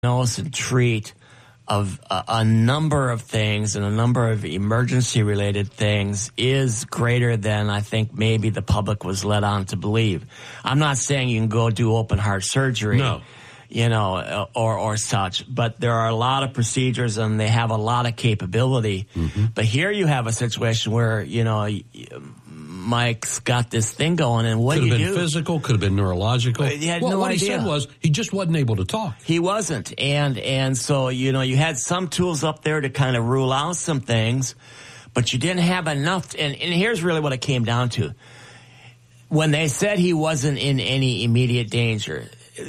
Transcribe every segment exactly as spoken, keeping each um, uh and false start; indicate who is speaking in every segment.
Speaker 1: diagnose and treat of a, a number of things and a number of emergency-related things is greater than I think maybe the public was led on to believe. I'm not saying you can go do open heart surgery.
Speaker 2: No.
Speaker 1: You know, or, or such. But there are a lot of procedures and they have a lot of capability. Mm-hmm. But here you have a situation where, you know, Mike's got this thing going and what
Speaker 2: could
Speaker 1: do you do?
Speaker 2: Could have been physical, could have been neurological.
Speaker 1: He had
Speaker 2: well,
Speaker 1: no
Speaker 2: what
Speaker 1: idea.
Speaker 2: he said was he just wasn't able to talk.
Speaker 1: He wasn't. And, and so, you know, you had some tools up there to kind of rule out some things, but you didn't have enough. And, and here's really what it came down to. When they said he wasn't in any immediate danger,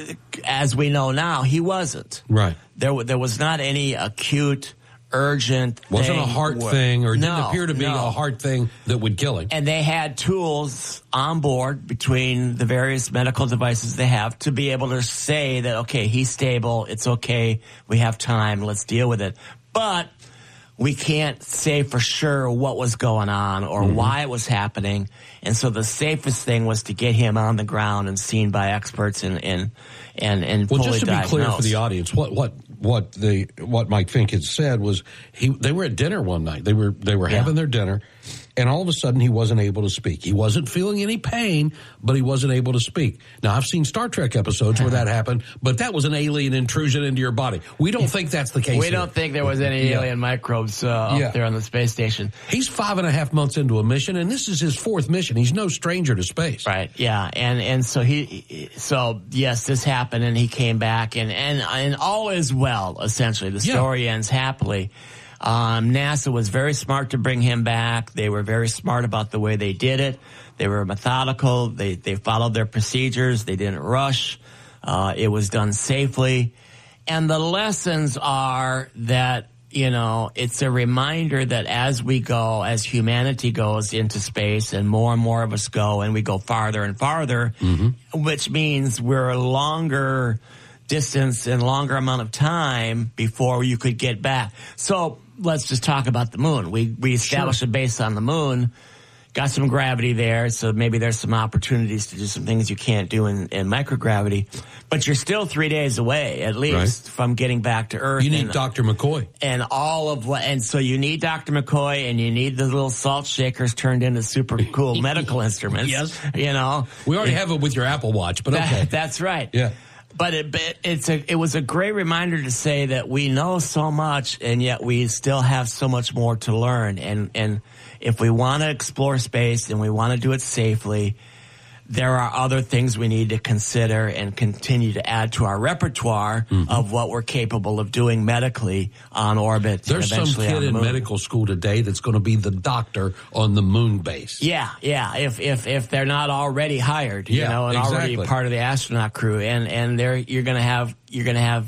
Speaker 1: as we know now, he wasn't.
Speaker 2: Right.
Speaker 1: There, there was not any acute, urgent
Speaker 2: Wasn't
Speaker 1: thing.
Speaker 2: a heart thing or
Speaker 1: no,
Speaker 2: didn't appear to be
Speaker 1: no.
Speaker 2: a heart thing that would kill him.
Speaker 1: And they had tools on board between the various medical devices they have to be able to say that, okay, he's stable, it's okay, we have time, let's deal with it. But we can't say for sure what was going on or mm-hmm. why it was happening. And so the safest thing was to get him on the ground and seen by experts and and and, and
Speaker 2: well,
Speaker 1: fully
Speaker 2: just to be
Speaker 1: diagnosed.
Speaker 2: clear for the audience, what what what the what Mike Fink had said was he they were at dinner one night. They were they were yeah. having their dinner, and all of a sudden he wasn't able to speak. He wasn't feeling any pain, but he wasn't able to speak. Now I've seen Star Trek episodes where that happened, but that was an alien intrusion into your body. We don't think that's the case.
Speaker 1: We
Speaker 2: here.
Speaker 1: don't think there was any
Speaker 2: yeah.
Speaker 1: alien microbes uh, up
Speaker 2: yeah.
Speaker 1: there on the space station.
Speaker 2: He's five and a half months into a mission, and this is his fourth mission. He's no stranger to space.
Speaker 1: Right. Yeah. And and so he so yes, this happened, and he came back, and and and all is well. Essentially, the story yeah. ends happily. Um, NASA was very smart to bring him back. They were very smart about the way they did it. They were methodical. They they followed their procedures. They didn't rush. Uh, it was done safely. And the lessons are that, you know, it's a reminder that as we go, as humanity goes into space and more and more of us go and we go farther and farther, mm-hmm. which means we're a longer distance and longer amount of time before you could get back. So let's just talk about the moon. We we established sure. a base on the moon, got some gravity there, so maybe there's some opportunities to do some things you can't do in, in microgravity. But you're still three days away, at least, right. from getting back to Earth.
Speaker 2: You need
Speaker 1: and,
Speaker 2: Doctor McCoy.
Speaker 1: And all of what, and so you need Doctor McCoy, and you need the little salt shakers turned into super cool medical instruments.
Speaker 2: Yes.
Speaker 1: You know.
Speaker 2: We already have it with your Apple Watch, but okay.
Speaker 1: That, that's right.
Speaker 2: Yeah.
Speaker 1: But it, it's a, it was a great reminder to say that we know so much, and yet we still have so much more to learn. And, and if we want to explore space and we want to do it safely, there are other things we need to consider and continue to add to our repertoire mm-hmm. of what we're capable of doing medically on orbit.
Speaker 2: There's
Speaker 1: and
Speaker 2: some kid in medical school today that's going to be the doctor on the moon base.
Speaker 1: Yeah, yeah. If if if they're not already hired,
Speaker 2: yeah,
Speaker 1: you know, and
Speaker 2: exactly.
Speaker 1: already part of the astronaut crew, and and they're you're going to have you're going to have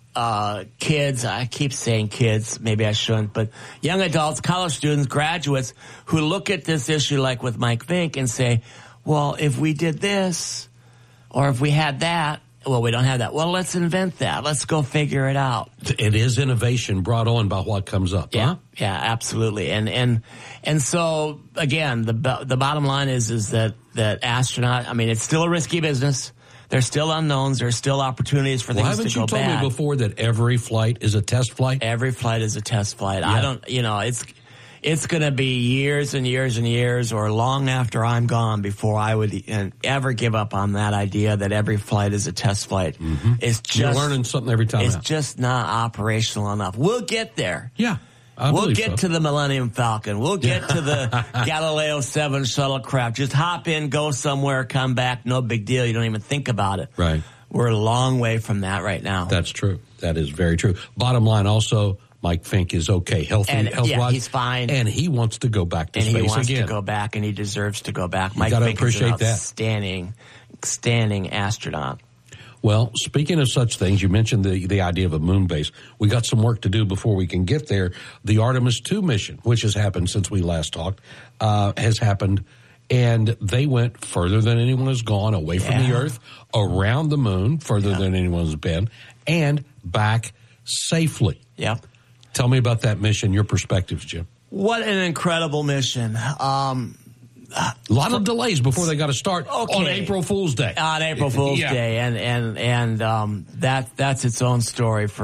Speaker 1: uh kids. I keep saying kids, maybe I shouldn't, but young adults, college students, graduates who look at this issue like with Mike Fink and say, well, if we did this, or if we had that, well, we don't have that. Well, let's invent that. Let's go figure it out.
Speaker 2: It is innovation brought on by what comes up.
Speaker 1: Yeah,
Speaker 2: huh?
Speaker 1: yeah, absolutely. And and and so again, the the bottom line is is that that astronaut. I mean, it's still a risky business. There's still unknowns. There's still opportunities for
Speaker 2: well,
Speaker 1: things to go bad.
Speaker 2: Haven't you told me before that every flight is a test flight?
Speaker 1: Every flight is a test flight.
Speaker 2: Yeah.
Speaker 1: I don't. You know, it's. It's going to be years and years and years or long after I'm gone before I would ever give up on that idea that every flight is a test flight. Mm-hmm. It's just,
Speaker 2: You're learning something every time.
Speaker 1: It's
Speaker 2: out.
Speaker 1: just not operational enough. We'll get there.
Speaker 2: Yeah. I
Speaker 1: we'll get
Speaker 2: so.
Speaker 1: to the Millennium Falcon. We'll get to the Galileo seven shuttlecraft. Just hop in, go somewhere, come back. No big deal. You don't even think about it.
Speaker 2: Right.
Speaker 1: We're a long way from that right now.
Speaker 2: That's true. That is very true. Bottom line also, Mike Fink is okay, healthy,
Speaker 1: and,
Speaker 2: health-wise.
Speaker 1: Yeah, he's fine.
Speaker 2: And he wants to go back to
Speaker 1: and
Speaker 2: space again.
Speaker 1: And he wants again. to go back, and he deserves to go back.
Speaker 2: You
Speaker 1: Mike
Speaker 2: gotta
Speaker 1: Fink
Speaker 2: appreciate
Speaker 1: is an outstanding, outstanding astronaut.
Speaker 2: Well, speaking of such things, you mentioned the, the idea of a moon base. We got some work to do before we can get there. The Artemis two mission, which has happened since we last talked, uh, has happened. And they went further than anyone has gone, away
Speaker 1: yeah.
Speaker 2: from the Earth, around the moon, further
Speaker 1: yeah.
Speaker 2: than anyone has been, and back safely.
Speaker 1: Yep.
Speaker 2: Tell me about that mission, your perspectives, Jim.
Speaker 1: What an incredible mission. Um,
Speaker 2: a lot of delays before they got to start
Speaker 1: okay.
Speaker 2: on April Fool's Day.
Speaker 1: On April Fool's
Speaker 2: yeah.
Speaker 1: Day, and and and um, that that's its own story for.